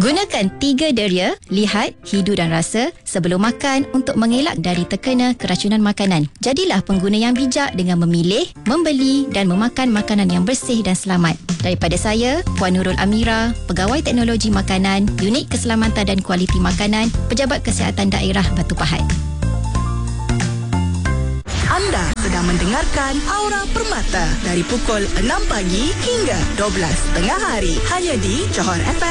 Gunakan 3 deria, lihat, hidu dan rasa sebelum makan untuk mengelak dari terkena keracunan makanan. Jadilah pengguna yang bijak dengan memilih, membeli dan memakan makanan yang bersih dan selamat. Daripada saya, Puan Nurul Amira, Pegawai Teknologi Makanan, Unit Keselamatan dan Kualiti Makanan, Pejabat Kesihatan Daerah Batu Pahat. Anda sedang mendengarkan Aura Permata dari pukul 6 pagi hingga 12 tengah hari hanya di Johor FM.